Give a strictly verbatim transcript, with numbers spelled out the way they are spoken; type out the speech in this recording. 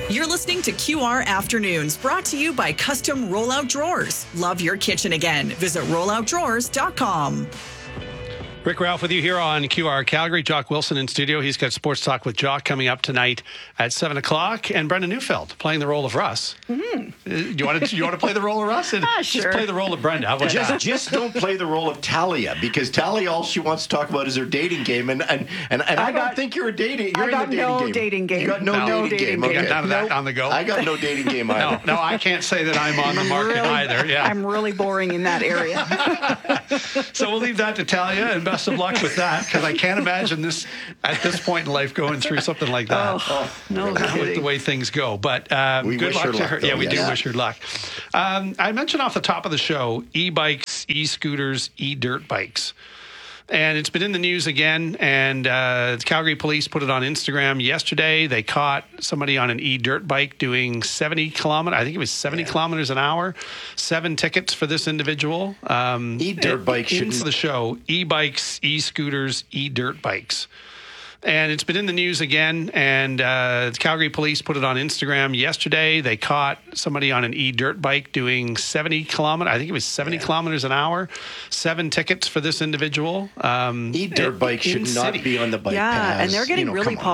You're listening to Q R Afternoons, brought to you by Custom Rollout Drawers. Love your kitchen again. Visit rollout drawers dot com. Rick Ralph with you here on Q R Calgary. Jock Wilson in studio. He's got Sports Talk with Jock coming up tonight at seven o'clock. And Brendan Neufeld playing the role of Russ. Mm-hmm. Uh, you want to you want to play the role of Russ? And ah, sure. Just play the role of Brenda. How about just, that? just don't play the role of Talia, because Talia, all she wants to talk about is her dating game. And and, and, and I, I got, don't think you're a dating You're I got in the dating no game. dating game. You got no, no dating, dating game. game. Okay. You got none of that on the go? I got no dating game either. No, no, I can't say that I'm on the market really, either. Yeah. I'm really boring in that area. So we'll leave that to Talia, and best of luck with that, because I can't imagine this at this point in life going through something like that. Oh, no with kidding. the way things go. But um, We good wish luck her to luck, her. though, Yeah, we yes. do wish her luck. Um, I mentioned off the top of the show, e-bikes, e-scooters, e-dirt bikes. And it's been in the news again, and uh, Calgary Police put it on Instagram yesterday. They caught somebody on an e-dirt bike doing seventy kilometers. I think it was seventy yeah. kilometers an hour. Seven tickets for this individual. Um, E-dirt bike shouldn't... Into the show, e-bikes, e-scooters, e-dirt bikes. And it's been in the news again, and uh, Calgary Police put it on Instagram yesterday. They caught somebody on an e-dirt bike doing seventy kilometers. I think it was seventy yeah. kilometers an hour. Seven tickets for this individual. Um, E-dirt bike should not city. be on the bike yeah, paths. and they're getting you know, really come on.